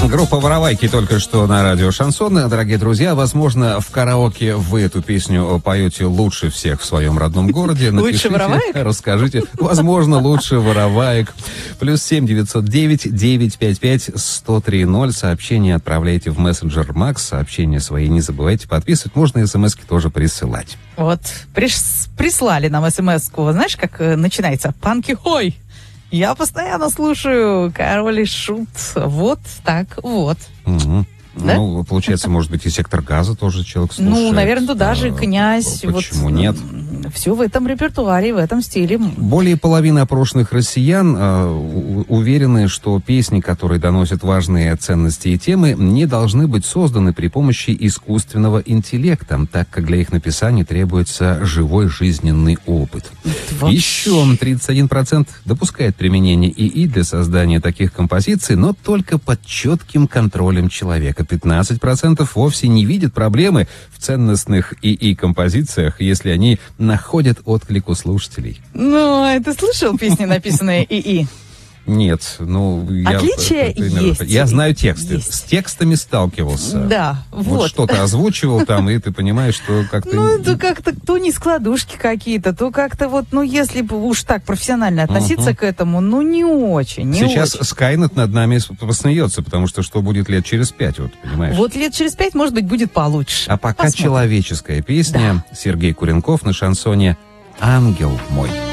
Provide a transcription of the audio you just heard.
Группа «Воровайки» только что на радио «Шансон». Дорогие друзья, возможно, в караоке вы эту песню поете лучше всех в своем родном городе. Лучше «Вороваек»? Расскажите. Возможно, лучше «Вороваек». +7 909 955 1030. Сообщение отправляйте в мессенджер Макс. Сообщения свои не забывайте подписывать. Можно смс-ки тоже присылать. Вот, прислали нам смс-ку. Знаешь, как начинается? Панки-хой! Я постоянно слушаю Король и Шут. Вот так вот. Угу. Да? Ну, получается, может быть, и «Сектор газа» тоже человек слушает. Ну, наверное, туда же «Князь». Почему вот, нет? Все в этом репертуаре, в этом стиле. Более половины опрошенных россиян уверены, что песни, которые доносят важные ценности и темы, не должны быть созданы при помощи искусственного интеллекта, так как для их написания требуется живой жизненный опыт. Еще 31% допускает применение ИИ для создания таких композиций, но только под четким контролем человека. 15% вовсе не видят проблемы в ценностных ИИ-композициях, если они находят отклик у слушателей. Ну, ты слышал песни, написанные ИИ? Нет, ну... Отличия есть. Я знаю тексты. Есть. С текстами сталкивался. Да, вот. Что-то озвучивал там, и ты понимаешь, что как-то... Ну, это как-то то не складушки какие-то, то как-то вот, ну, если бы уж так профессионально относиться к этому, ну, не очень, не Сейчас очень. Скайнет над нами посмеется, потому что будет лет через 5, вот, понимаешь? Вот лет через 5, может быть, будет получше. А пока Посмотрим. человеческая песня. Да. Сергей Куренков на шансоне «Ангел мой».